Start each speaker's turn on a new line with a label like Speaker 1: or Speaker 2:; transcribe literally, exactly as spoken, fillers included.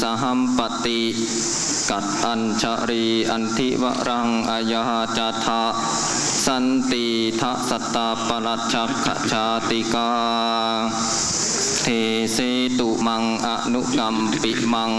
Speaker 1: สหัมปติกัดอัญชรีอันทิวรังอายาจัตถะสันติทะสัตตาปรัชชักขชาติกาเทเสตุมังอนุกัมปิมัง